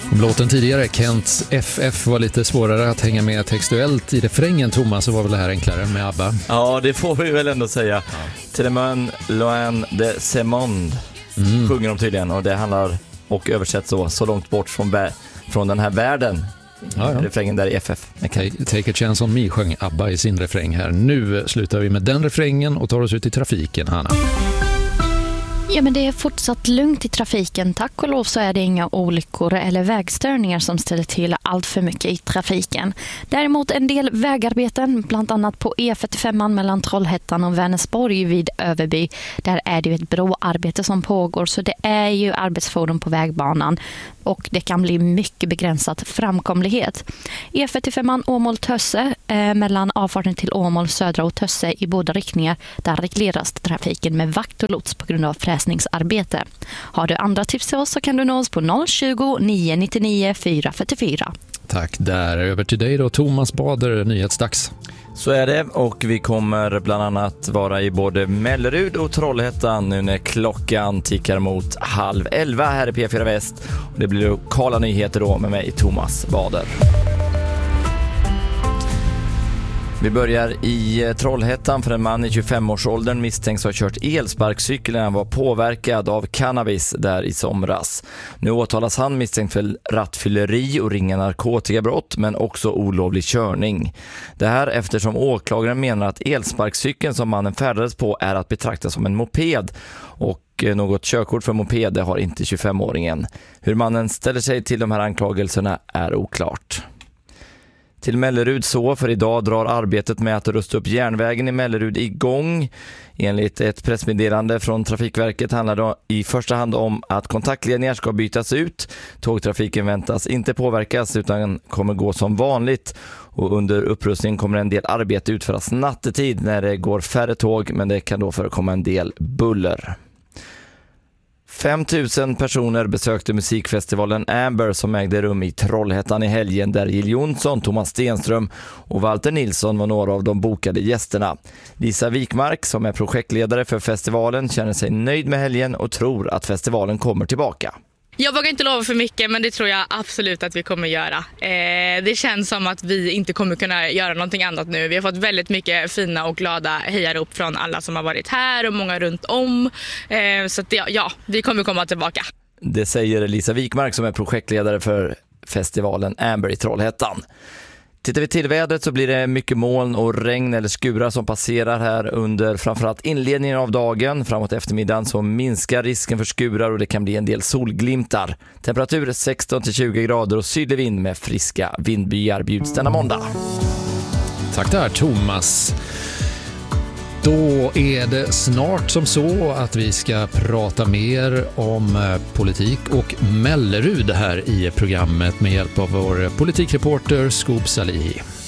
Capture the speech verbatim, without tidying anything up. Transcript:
Låten tidigare, Kents F F, var lite svårare att hänga med textuellt i refrängen. Thomas, så var väl det här enklare med ABBA? Ja, det får vi väl ändå säga. Ja. Tellement loin de ce monde mm. sjunger de tydligen, och det handlar och översätts så, så långt bort från, vä- från den här världen. Ja, ja. Refrängen där i F F. Take, take a chance on me sjöng ABBA i sin refräng här. Nu slutar vi med den refrängen och tar oss ut i trafiken, Hanna. Ja, men det är fortsatt lugnt i trafiken. Tack och lov så är det inga olyckor eller vägstörningar som ställer till allt för mycket i trafiken. Däremot en del vägarbeten, bland annat på E fyrtiofem mellan Trollhättan och Vänersborg vid Överby. Där är det ju ett broarbete som pågår, så det är ju arbetsfordon på vägbanan och det kan bli mycket begränsat framkomlighet. E fyrtiofem Åmål-Tösse eh, mellan avfarten till Åmål södra och Tösse i båda riktningar, där regleras trafiken med vakt och lots på grund av fräsningsarbete. Har du andra tips till oss så kan du nå oss på noll tjugo, nio nittionio, fyra fyrtiofyra. Tack, där över till dig då, Thomas Bader, nyhetsdags. Så är det, och vi kommer bland annat vara i både Mellerud och Trollhättan nu när klockan tickar mot halv elva här i P fyra Väst. Och det blir lokala nyheter då med mig, Thomas Bader. Vi börjar i Trollhättan, för en man i tjugofem-årsåldern misstänks ha kört elsparkcykel när han var påverkad av cannabis där i somras. Nu åtalas han misstänkt för rattfylleri och ringa narkotikabrott, men också olovlig körning. Det här eftersom åklagaren menar att elsparkcykeln som mannen färdades på är att betrakta som en moped, och något körkort för moped har inte tjugofem-åringen. Hur mannen ställer sig till de här anklagelserna är oklart. Till Mellerud så, för idag drar arbetet med att rusta upp järnvägen i Mellerud igång. Enligt ett pressmeddelande från Trafikverket handlar det i första hand om att kontaktledningar ska bytas ut. Tågtrafiken väntas inte påverkas utan kommer gå som vanligt. Och under upprustningen kommer en del arbete utföras nattetid när det går färre tåg, men det kan då förekomma en del buller. fem tusen personer besökte musikfestivalen Amber som ägde rum i Trollhättan i helgen, där Jill Johnson, Thomas Stenström och Walter Nilsson var några av de bokade gästerna. Lisa Wikmark, som är projektledare för festivalen, känner sig nöjd med helgen och tror att festivalen kommer tillbaka. Jag vågar inte lova för mycket, men det tror jag absolut att vi kommer göra. Eh, det känns som att vi inte kommer kunna göra någonting annat nu. Vi har fått väldigt mycket fina och glada hejarop från alla som har varit här och många runt om. Eh, så att, ja, ja, vi kommer komma tillbaka. Det säger Lisa Wikmark som är projektledare för festivalen Amber i Trollhättan. Tittar vi till vädret så blir det mycket moln och regn eller skurar som passerar här under framförallt inledningen av dagen. Framåt eftermiddagen så minskar risken för skurar och det kan bli en del solglimtar. Temperatur sexton till tjugo grader och sydlig vind med friska vindbyar bjuds denna måndag. Tack där, Thomas. Då är det snart som så att vi ska prata mer om politik och Mellerud här i programmet med hjälp av vår politikreporter Skop Salihi.